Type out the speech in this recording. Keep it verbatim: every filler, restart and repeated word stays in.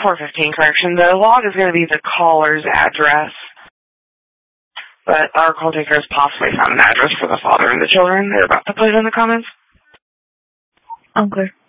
four fifteen, correction. The log is going to be the caller's address, but our call taker has possibly found an address for the father and the children. They're about to put it in the comments. Okay.